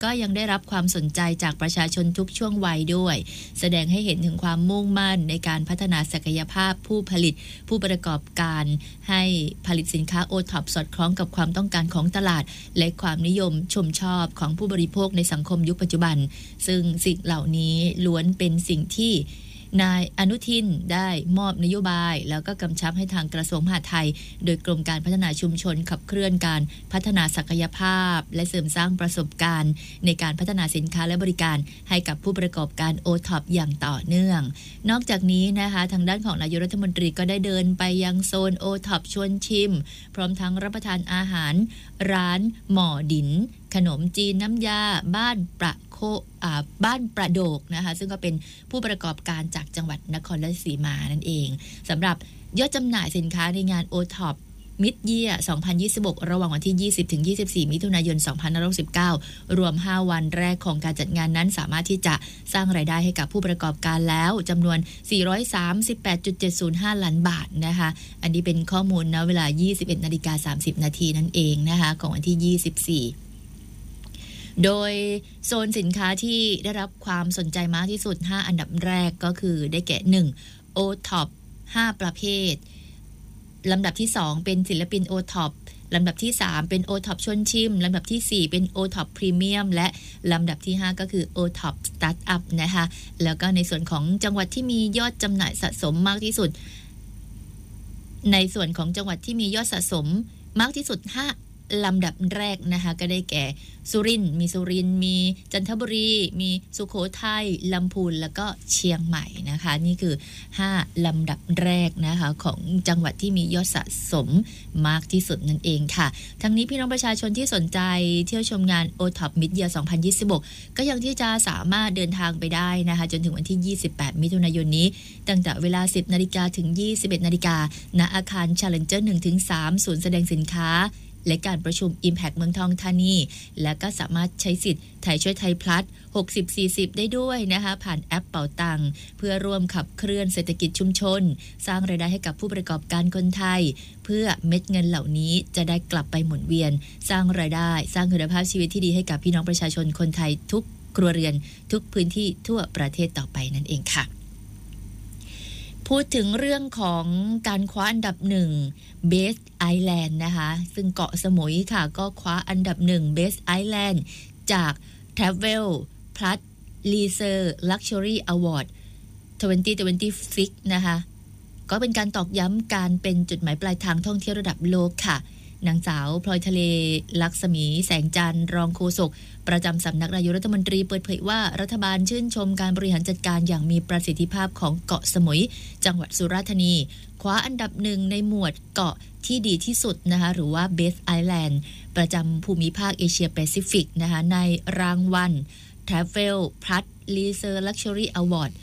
ก็ยังได้รับความสนใจจากประชาชนทุกช่วงวัยด้วยแสดงให้เห็นถึงความมุ่งมั่นในการพัฒนาศักยภาพผู้ผลิตผู้ประกอบการให้ผลิตสินค้าโอท็อปสอดคล้องกับความต้องการของตลาดและความนิยมชมชอบของผู้บริโภคในสังคมยุคปัจจุบันซึ่งสิ่งเหล่านี้ล้วนเป็นสิ่งที่นายอนุทินได้มอบนโยบายแล้วก็กำชับให้ทางกระทรวงมหาดไทยโดยกรมการพัฒนาชุมชนขับเคลื่อนการพัฒนาศักยภาพและเสริมสร้างประสบการณ์ในการพัฒนาสินค้าและบริการให้กับผู้ประกอบการโอท็อปอย่างต่อเนื่องนอกจากนี้นะคะทางด้านของนายกรัฐมนตรีก็ได้เดินไปยังโซนโอท็อปชวนชิมพร้อมทั้งรับประทานอาหารร้านหม่อดินขนมจีนน้ำยาบ้านประโดกนะคะซึ่งก็เป็นผู้ประกอบการจากจังหวัดนครราชสีมานั่นเองสำหรับยอดจำหน่ายสินค้าในงาน O-Top Mid-Year 2026 ระหว่างวันที่ 20-24 มิถุนายน 2569 รวม 5 วันแรกของการจัดงานนั้นสามารถที่จะสร้างรายได้ให้กับผู้ประกอบการแล้วจำนวน 438.705 ล้านบาทนะคะอันนี้เป็นข้อมูลณเวลา 21:30 นาทีนั่นเองนะคะของวันที่ 24โดยโซนสินค้าที่ได้รับความสนใจมากที่สุด5อันดับแรกก็คือได้แก่1 O-Top 5 ประเภทลำดับที่2เป็นศิลปิน O-Top ลำดับที่3เป็น O-Top ชวนชิมลำดับที่4เป็น O-Top Premium และลำดับที่5ก็คือ O-Top Startup นะคะแล้วก็ในส่วนของจังหวัดที่มียอดจำหน่ายสะสมมากที่สุดในส่วนของจังหวัดที่มียอดสะสมมากที่สุด5ลำดับแรกนะคะก็ได้แก่สุรินทร์มีจันทบุรีมีสุโขทัยลำพูนแล้วก็เชียงใหม่นะคะนี่คือ5ลำดับแรกนะคะของจังหวัดที่มียอดสะสมมากที่สุดนั่นเองค่ะทั้งนี้พี่น้องประชาชนที่สนใจเที่ยวชมงาน O-Top Mid-Year 2026 ก็ยังที่จะสามารถเดินทางไปได้นะคะจนถึงวันที่ 28 มิถุนายนนี้ตั้งแต่เวลา 10 นาฬิกาถึง 21 นาฬิกาณอาคาร Challenger 1-3 ศูนย์แสดงสินค้าและการประชุม Impact เมืองทองธานีและก็สามารถใช้สิทธิ์ไทยช่วยไทยพลัส 60-40 ได้ด้วยนะคะผ่านแอปเป๋าตังเพื่อร่วมขับเคลื่อนเศรษฐกิจชุมชนสร้างรายได้ให้กับผู้ประกอบการคนไทยเพื่อเม็ดเงินเหล่านี้จะได้กลับไปหมุนเวียนสร้างรายได้สร้างคุณภาพชีวิตที่ดีให้กับพี่น้องประชาชนคนไทยทุกครัวเรือนทุกพื้นที่ทั่วประเทศต่อไปนั่นเองค่ะพูดถึงเรื่องของการคว้าอันดับ1 Best Island นะคะซึ่งเกาะสมุยค่ะก็คว้าอันดับ1 Best Island จาก Travel Plus Leisure Luxury Award 2026 นะคะก็เป็นการตอกย้ำการเป็นจุดหมายปลายทางท่องเที่ยวระดับโลกค่ะนางสาวพลอยทะเลลักษมีแสงจันทร์รองโฆษกประจำสำนักนายกรัฐมนตรีเปิดเผยว่ารัฐบาลชื่นชมการบริหารจัดการอย่างมีประสิทธิภาพของเกาะสมุยจังหวัดสุราษฎร์ธานีคว้าอันดับ1ในหมวดเกาะที่ดีที่สุดนะคะหรือว่า Best Island ประจำภูมิภาคเอเชียแปซิฟิกนะคะในรางวัล Travel Plus Leisure Luxury Award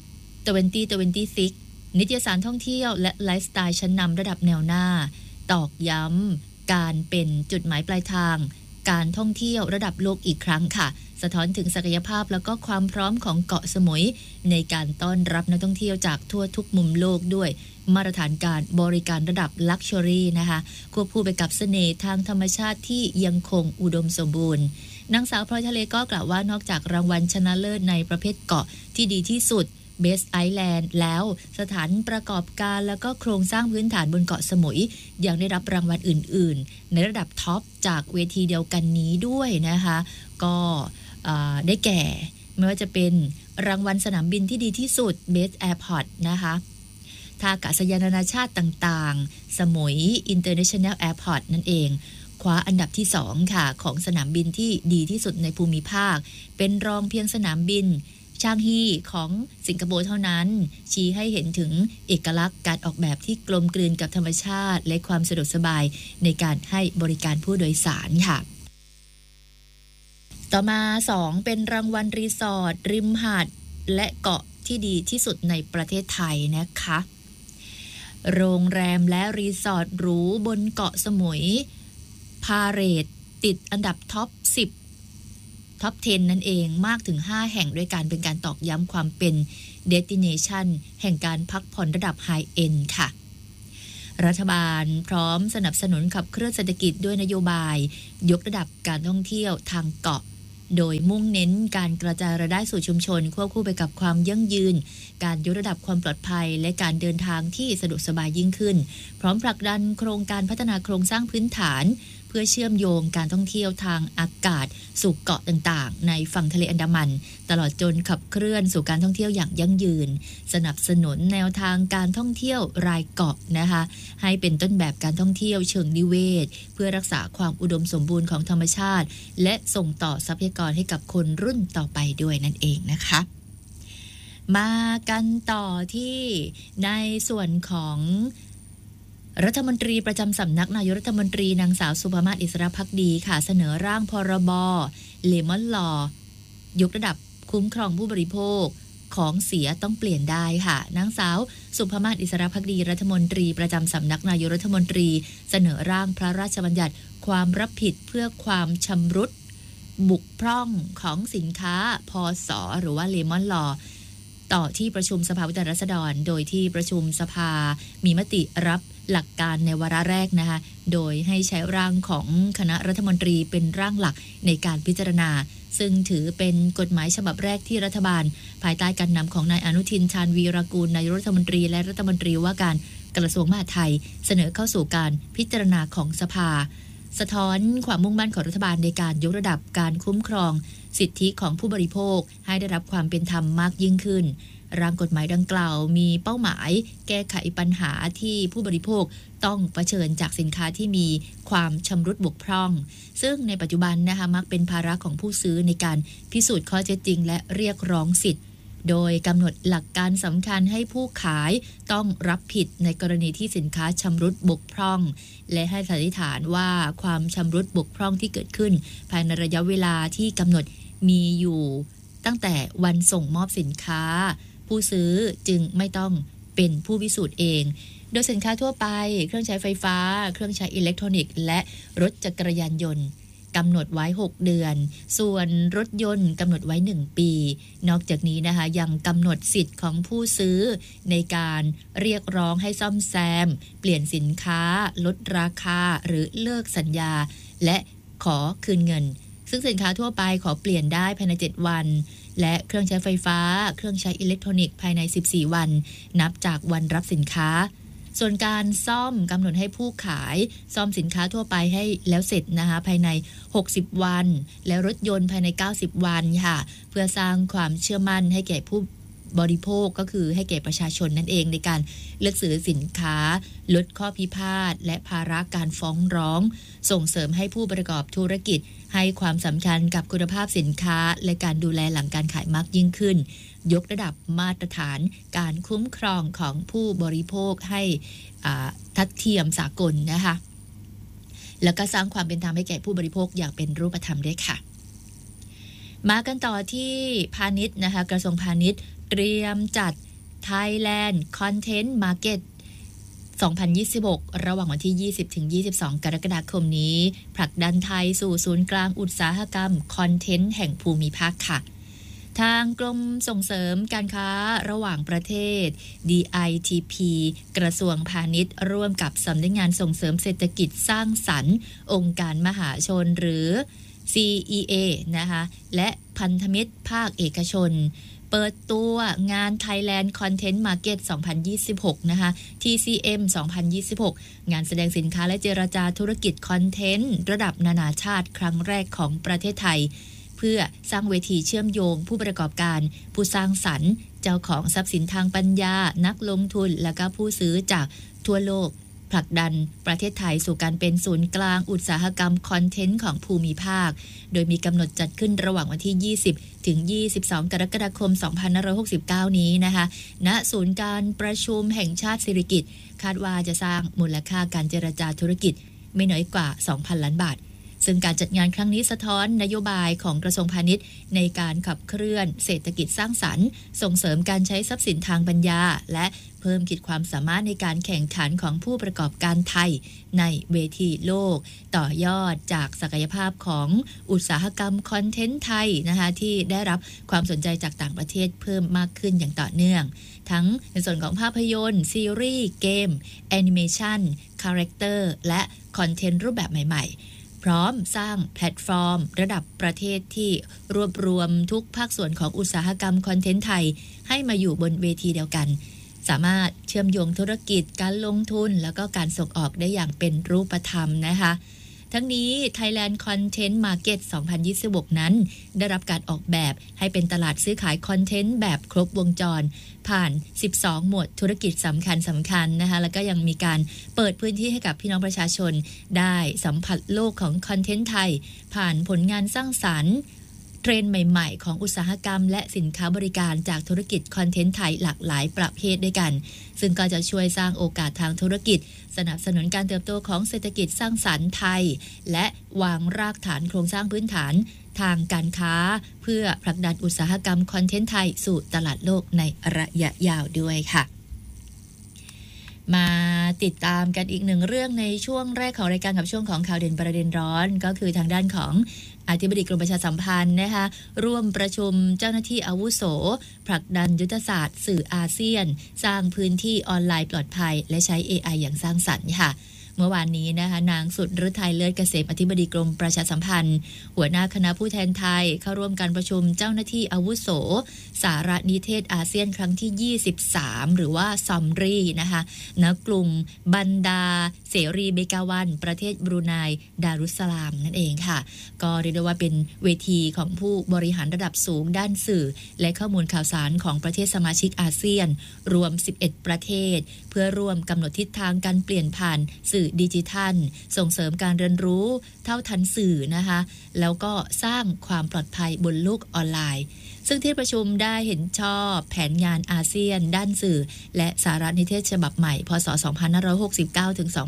2026 นิตยสารท่องเที่ยวและไลฟ์สไตล์ชั้นนำระดับแนวหน้าตอกย้ำการเป็นจุดหมายปลายทางการท่องเที่ยวระดับโลกอีกครั้งค่ะสะท้อนถึงศักยภาพแล้วก็ความพร้อมของเกาะสมุยในการต้อนรับนักท่องเที่ยวจากทั่วทุกมุมโลกด้วยมาตรฐานการบริการระดับลักชัวรี่นะคะควบคู่ไปกับเสน่ห์ทางธรรมชาติที่ยังคงอุดมสมบูรณ์นางสาวพลอยทะเลก็กล่าวว่านอกจากรางวัลชนะเลิศในประเภทเกาะที่ดีที่สุดBest Island แล้วสถานประกอบการแล้วก็โครงสร้างพื้นฐานบนเกาะสมุยยังได้รับรางวัลอื่นๆในระดับท็อปจากเวทีเดียวกันนี้ด้วยนะคะก็ได้แก่ไม่ว่าจะเป็นรางวัลสนามบินที่ดีที่สุด Best Airport นะคะท่าอากาศยานนานาชาติต่างๆสมุย International Airport นั่นเองคว้าอันดับที่2ค่ะของสนามบินที่ดีที่สุดในภูมิภาคเป็นรองเพียงสนามบินชางฮีของสิงคโปร์เท่านั้นชี้ให้เห็นถึงเอกลักษณ์การออกแบบที่กลมกลืนกับธรรมชาติและความสะดวกสบายในการให้บริการผู้โดยสารค่ะต่อมา2เป็นรางวัลรีสอร์ทริมหาดและเกาะที่ดีที่สุดในประเทศไทยนะคะโรงแรมและรีสอร์ทหรูบนเกาะสมุยพาเรตติดอันดับท็อป10ท็อป 10 นั่นเองมากถึง5แห่งด้วยกันเป็นการตอกย้ำความเป็น destination แห่งการพักผ่อนระดับ high end ค่ะรัฐบาลพร้อมสนับสนุนขับเคลื่อนเศรษฐกิจด้วยนโยบายยกระดับการท่องเที่ยวทางเกาะโดยมุ่งเน้นการกระจายรายได้สู่ชุมชนควบคู่ไปกับความยั่งยืนการยกระดับความปลอดภัยและการเดินทางที่สะดวกสบายยิ่งขึ้นพร้อมผลักดันโครงการพัฒนาโครงสร้างพื้นฐานเพื่อเชื่อมโยงการท่องเที่ยวทางอากาศสู่เกาะต่างๆในฝั่งทะเลอันดามันตลอดจนขับเคลื่อนสู่การท่องเที่ยวอย่างยั่งยืนสนับสนุนแนวทางการท่องเที่ยวรายเกาะนะคะให้เป็นต้นแบบการท่องเที่ยวเชิงนิเวศเพื่อรักษาความอุดมสมบูรณ์ของธรรมชาติและส่งต่อทรัพยากรให้กับคนรุ่นต่อไปด้วยนั่นเองนะคะมากันต่อที่ในส่วนของรัฐมนตรีประจำสำนักนายกรัฐมนตรีนางสาวสุภมาศ อิสรภักดีค่ะเสนอร่างพรบเลมอนลอยกระดับคุ้มครองผู้บริโภคของเสียต้องเปลี่ยนได้ค่ะนางสาวสุภมาศ อิสรภักดีรัฐมนตรีประจำสำนักนายกรัฐมนตรีเสนอร่างพระราชบัญญัติความรับผิดเพื่อความชำรุดบกพร่องของสินค้าพศหรือว่าเลมอนลอต่อที่ประชุมสภาผู้แทนราษฎรโดยที่ประชุมสภามีมติรับหลักการในวาระแรกนะคะโดยให้ใช้ร่างของคณะรัฐมนตรีเป็นร่างหลักในการพิจารณาซึ่งถือเป็นกฎหมายฉบับแรกที่รัฐบาลภายใต้การนำของนายอนุทินชาญวีรกูลนายกรัฐมนตรีและรัฐมนตรีว่าการกระทรวงมหาดไทยเสนอเข้าสู่การพิจารณาของสภาสะท้อนความมุ่งมั่นของรัฐบาลในการยกระดับการคุ้มครองสิทธิของผู้บริโภคให้ได้รับความเป็นธรรมมากยิ่งขึ้นร่างกฎหมายดังกล่าวมีเป้าหมายแก้ไขปัญหาที่ผู้บริโภคต้องเผชิญจากสินค้าที่มีความชำรุดบกพร่องซึ่งในปัจจุบันนะคะมักเป็นภาระของผู้ซื้อในการพิสูจน์ข้อเท็จจริงและเรียกร้องสิทธิ์โดยกำหนดหลักการสำคัญให้ผู้ขายต้องรับผิดในกรณีที่สินค้าชำรุดบกพร่องและให้สันนิษฐานว่าความชำรุดบกพร่องที่เกิดขึ้นภายในระยะเวลาที่กำหนดมีอยู่ตั้งแต่วันส่งมอบสินค้าผู้ซื้อจึงไม่ต้องเป็นผู้พิสูจน์เองโดยสินค้าทั่วไปเครื่องใช้ไฟฟ้าเครื่องใช้อิเล็กทรอนิกส์และรถจักรยานยนต์กำหนดไว้6เดือนส่วนรถยนต์กำหนดไว้1ปีนอกจากนี้นะคะยังกำหนดสิทธิ์ของผู้ซื้อในการเรียกร้องให้ซ่อมแซมเปลี่ยนสินค้าลดราคาหรือเลิกสัญญาและขอคืนเงินซึ่งสินค้าทั่วไปขอเปลี่ยนได้ภายใน7วันและเครื่องใช้ไฟฟ้าเครื่องใช้อิเล็กทรอนิกส์ภายใน14วันนับจากวันรับสินค้าส่วนการซ่อมกำหนดให้ผู้ขายซ่อมสินค้าทั่วไปให้แล้วเสร็จนะคะภายใน60วันและรถยนต์ภายใน90วันค่ะเพื่อสร้างความเชื่อมั่นให้แก่ผู้บริโภคก็คือให้แก่ประชาชนนั่นเองในการเลือกซื้อสินค้าลดข้อพิพาทและภาระการฟ้องร้องส่งเสริมให้ผู้ประกอบธุรกิจให้ความสำคัญกับคุณภาพสินค้าและการดูแลหลังการขายมากยิ่งขึ้นยกระดับมาตรฐานการคุ้มครองของผู้บริโภคให้ทัดเทียมสากลนะคะแล้วก็สร้างความเป็นธรรมให้แก่ผู้บริโภคอย่างเป็นรูปธรรมด้วยค่ะมากันต่อที่พาณิชย์นะคะกระทรวงพาณิชย์เตรียมจัด Thailand Content Market 2026 ระหว่างวันที่ 20-22 กรกฎาคมนี้ผลักดันไทยสู่ศูนย์กลางอุตสาหกรรมคอนเทนต์แห่งภูมิภาคค่ะทางกรมส่งเสริมการค้าระหว่างประเทศ DITP กระทรวงพาณิชย์ร่วมกับสำนักงานส่งเสริมเศรษฐกิจสร้างสรรค์องค์การมหาชนหรือ CEA นะคะและพันธมิตรภาคเอกชนเปิดตัวงาน Thailand Content Market 2026 นะคะ TCM 2026 งานแสดงสินค้าและเจรจาธุรกิจคอนเทนต์ระดับนานาชาติครั้งแรกของประเทศไทยเพื่อสร้างเวทีเชื่อมโยงผู้ประกอบการผู้สร้างสรรค์เจ้าของทรัพย์สินทางปัญญานักลงทุนและก็ผู้ซื้อจากทั่วโลกผลักดันประเทศไทยสู่การเป็นศูนย์กลางอุตสาหกรรมคอนเทนต์ของภูมิภาคโดยมีกำหนดจัดขึ้นระหว่างวันที่ 20 ถึง 22 กรกฎาคม 2569 นี้นะคะณศูนย์การประชุมแห่งชาติสิริกิติ์คาดว่าจะสร้างมูลค่าการเจรจาธุรกิจไม่น้อยกว่า 2,000 ล้านบาทซึ่งการจัดงานครั้งนี้สะท้อนนโยบายของกระทรวงพาณิชย์ในการขับเคลื่อนเศรษฐกิจสร้างสรรค์ส่งเสริมการใช้ทรัพย์สินทางปัญญาและเพิ่มขีดความสามารถในการแข่งขันของผู้ประกอบการไทยในเวทีโลกต่อยอดจากศักยภาพของอุตสาหกรรมคอนเทนต์ไทยนะคะที่ได้รับความสนใจจากต่างประเทศเพิ่มมากขึ้นอย่างต่อเนื่องทั้งในส่วนของภาพยนตร์ซีรีส์เกมแอนิเมชันคาแรคเตอร์และคอนเทนต์รูปแบบใหม่ๆพร้อมสร้างแพลตฟอร์มระดับประเทศที่รวบรวมทุกภาคส่วนของอุตสาหกรรมคอนเทนต์ไทยให้มาอยู่บนเวทีเดียวกันสามารถเชื่อมโยงธุรกิจการลงทุนแล้วก็การส่งออกได้อย่างเป็นรูปธรรมนะคะทั้งนี้ Thailand Content Market 2026 นั้นได้รับการออกแบบให้เป็นตลาดซื้อขายคอนเทนต์แบบครบวงจรผ่าน12หมวดธุรกิจสำคัญนะคะแล้วก็ยังมีการเปิดพื้นที่ให้กับพี่น้องประชาชนได้สัมผัสโลกของคอนเทนต์ไทยผ่านผลงานสร้างสรรค์เทรนด์ใหม่ๆของอุตสาหกรรมและสินค้าบริการจากธุรกิจคอนเทนต์ไทยหลากหลายประเภทด้วยกันซึ่งก็จะช่วยสร้างโอกาสทางธุรกิจสนับสนุนการเติบโตของเศรษฐกิจสร้างสรรค์ไทยและวางรากฐานโครงสร้างพื้นฐานทางการค้าเพื่อผลักดันอุตสาหกรรมคอนเทนต์ไทยสู่ตลาดโลกในระยะยาวด้วยค่ะมาติดตามกันอีกหนึ่งเรื่องในช่วงแรกของรายการกับช่วงของข่าวเด่นประเด็นร้อนก็คือทางด้านของอธิบดีกรมประชาสัมพันธ์นะคะร่วมประชุมเจ้าหน้าที่อาวุโสผลักดันยุทธศาสตร์สื่ออาเซียนสร้างพื้นที่ออนไลน์ปลอดภัยและใช้ AI อย่างสร้างสรรค์ค่ะเมื่อวานนี้นะคะนางสุดฤทัยเลิศเกษมอธิบดีกรมประชาสัมพันธ์หัวหน้าคณะผู้แทนไทยเข้าร่วมการประชุมเจ้าหน้าที่อาวุโสสารนิเทศอาเซียนครั้งที่23หรือว่าซอมรีนะคะณกรุงบันดาเสรีเบกาวันประเทศบรูไนดารุสสลามนั่นเองค่ะก็เรียกได้ว่าเป็นเวทีของผู้บริหารระดับสูงด้านสื่อและข้อมูลข่าวสารของประเทศสมาชิกอาเซียนรวม11ประเทศเพื่อร่วมกำหนดทิศทางการเปลี่ยนผ่านสื่อดิจิทัลส่งเสริมการเรียนรู้เท่าทันสื่อนะคะแล้วก็สร้างความปลอดภัยบนโลกออนไลน์ซึ่งที่ประชุมได้เห็นชอบแผนงานอาเซียนด้านสื่อและสารนิเทศฉบับใหม่พศ 2569 ถึง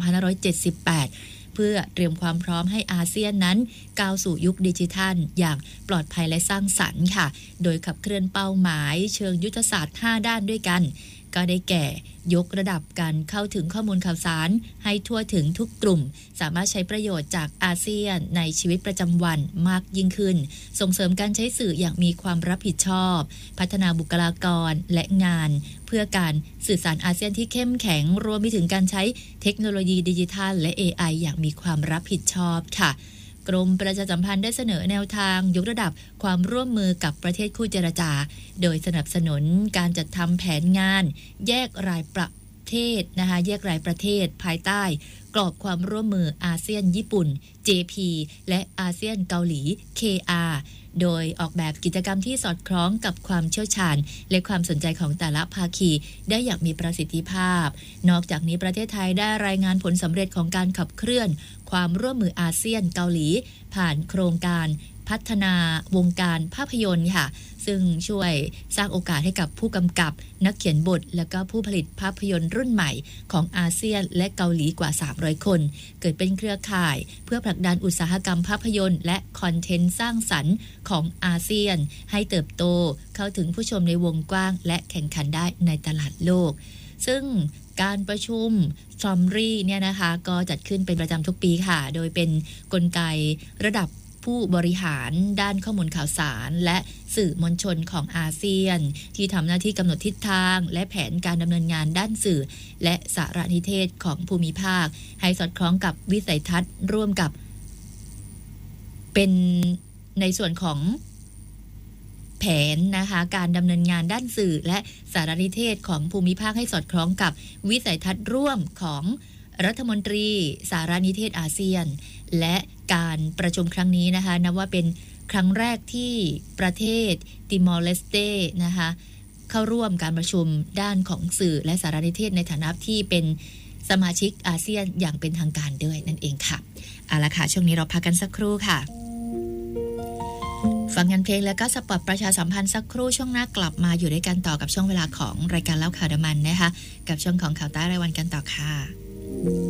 2578 เพื่อเตรียมความพร้อมให้อาเซียนนั้นก้าวสู่ยุคดิจิทัลอย่างปลอดภัยและสร้างสรรค์ค่ะโดยขับเคลื่อนเป้าหมายเชิงยุทธศาสตร์5ด้านด้วยกันก็ได้แก่ยกระดับการเข้าถึงข้อมูลข่าวสารให้ทั่วถึงทุกกลุ่มสามารถใช้ประโยชน์จากอาเซียนในชีวิตประจำวันมากยิ่งขึ้นส่งเสริมการใช้สื่ออย่างมีความรับผิดชอบพัฒนาบุคลากรและงานเพื่อการสื่อสารอาเซียนที่เข้มแข็งรวมไปถึงการใช้เทคโนโลยีดิจิทัลและ AI อย่างมีความรับผิดชอบค่ะกรมประชาสัมพันธ์ได้เสนอแนวทางยกระดับความร่วมมือกับประเทศคู่เจรจาโดยสนับสนุนการจัดทำแผนงานแยกรายประเทศนะคะแยกรายประเทศภายใต้กรอบความร่วมมืออาเซียนญี่ปุ่น JP และอาเซียนเกาหลี KR โดยออกแบบกิจกรรมที่สอดคล้องกับความเชี่ยวชาญและความสนใจของแต่ละภาคีได้อย่างมีประสิทธิภาพนอกจากนี้ประเทศไทยได้รายงานผลสำเร็จของการขับเคลื่อนความร่วมมืออาเซียนเกาหลีผ่านโครงการพัฒนาวงการภาพยนตร์ค่ะซึ่งช่วยสร้างโอกาสให้กับผู้กำกับนักเขียนบทและก็ผู้ผลิตภาพยนตร์รุ่นใหม่ของอาเซียนและเกาหลีกว่า300คนเกิดเป็นเครือข่ายเพื่อผลักดันอุตสาหกรรมภาพยนตร์และคอนเทนต์สร้างสรรค์ของอาเซียนให้เติบโตเข้าถึงผู้ชมในวงกว้างและแข่งขันได้ในตลาดโลกซึ่งการประชุมซอมรีเนี่ยนะคะก็จัดขึ้นเป็นประจำทุกปีค่ะโดยเป็นกลไกระดับผู้บริหารด้านข้อมูลข่าวสารและสื่อมวลชนของอาเซียนที่ทำหน้าที่กำหนดทิศทางและแผนการดำเนินงานด้านสื่อและสารนิเทศของภูมิภาคให้สอดคล้องกับวิสัยทัศน์ร่วมกับเป็นในส่วนของแผนนะคะการดำเนินงานด้านสื่อและสารนิเทศของภูมิภาคให้สอดคล้องกับวิสัยทัศน์ร่วมของรัฐมนตรีสารนิเทศอาเซียนและการประชุมครั้งนี้นะคะนับว่าเป็นครั้งแรกที่ประเทศติมอร์เลสเตนะคะเข้าร่วมการประชุมด้านของสื่อและสารนิเทศในฐานะที่เป็นสมาชิกอาเซียนอย่างเป็นทางการด้วยนั่นเองค่ะเอาละค่ะช่วงนี้เราพักกันสักครู่ค่ะฟังงานเพลงแล้วก็สปอตประชาสัมพันธ์สักครู่ช่วงหน้ากลับมาอยู่ด้วยกันต่อกับช่วงเวลาของรายการเล่าข่าวดมันนะคะกับช่วงของข่าวใต้รายวันกันต่อค่ะ